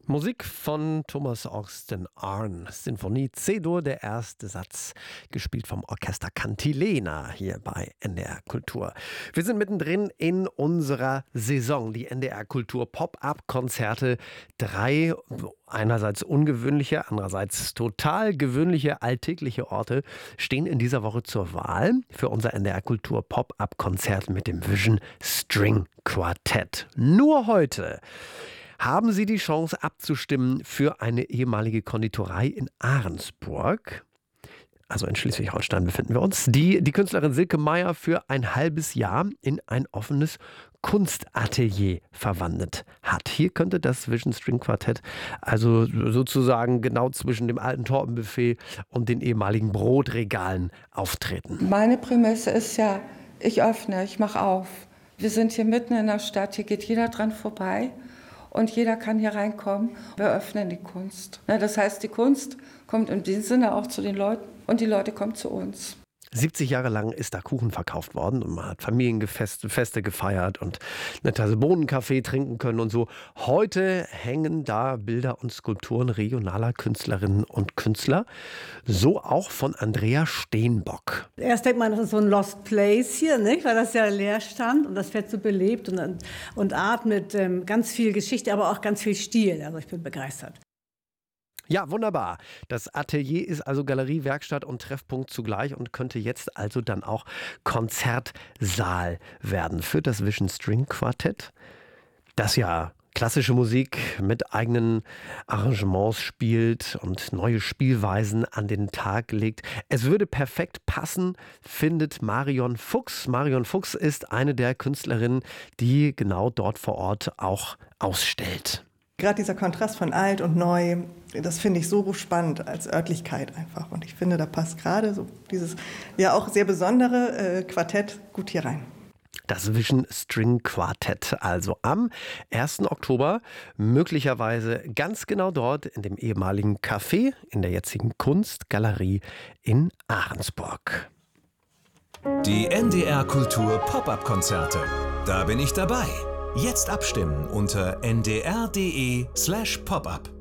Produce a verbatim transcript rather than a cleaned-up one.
Musik von Thomas Austin Arne, Sinfonie C-Dur, der erste Satz, gespielt vom Orchester Cantilena hier bei N D R Kultur. Wir sind mittendrin in unserer Saison, die N D R Kultur Pop-Up-Konzerte. Drei einerseits ungewöhnliche, andererseits total gewöhnliche, alltägliche Orte stehen in dieser Woche zur Wahl für unser N D R Kultur Pop-Up-Konzert mit dem Vision String Quartett. Nur heute haben Sie die Chance abzustimmen für eine ehemalige Konditorei in Ahrensburg. Also in Schleswig-Holstein befinden wir uns, die die Künstlerin Silke Meier für ein halbes Jahr in ein offenes Kunstatelier verwandelt hat. Hier könnte das Vision String Quartett also sozusagen genau zwischen dem alten Tortenbuffet und den ehemaligen Brotregalen auftreten. Meine Prämisse ist ja, ich öffne, ich mache auf. Wir sind hier mitten in der Stadt, hier geht jeder dran vorbei. Und jeder kann hier reinkommen. Wir öffnen die Kunst. Das heißt, die Kunst kommt in dem Sinne auch zu den Leuten und die Leute kommen zu uns. siebzig Jahre lang ist da Kuchen verkauft worden und man hat Familienfeste Feste gefeiert und eine Tasse Bohnenkaffee trinken können und so. Heute hängen da Bilder und Skulpturen regionaler Künstlerinnen und Künstler. So auch von Andrea Steenbock. Erst denkt man, das ist so ein Lost Place hier, nicht? Weil das ja leer stand und das wird so belebt und, und Art mit ähm, ganz viel Geschichte, aber auch ganz viel Stil. Also ich bin begeistert. Ja, wunderbar. Das Atelier ist also Galerie, Werkstatt und Treffpunkt zugleich und könnte jetzt also dann auch Konzertsaal werden für das Vision String Quartett, das ja klassische Musik mit eigenen Arrangements spielt und neue Spielweisen an den Tag legt. Es würde perfekt passen, findet Marion Fuchs. Marion Fuchs ist eine der Künstlerinnen, die genau dort vor Ort auch ausstellt. Gerade dieser Kontrast von alt und neu, das finde ich so spannend als Örtlichkeit einfach. Und ich finde, da passt gerade so dieses ja auch sehr besondere äh, Quartett gut hier rein. Das Vision String Quartett, also am ersten Oktober, möglicherweise ganz genau dort in dem ehemaligen Café in der jetzigen Kunstgalerie in Ahrensburg. Die N D R Kultur Pop-Up-Konzerte. Da bin ich dabei. Jetzt abstimmen unter n d r punkt d e slash pop up.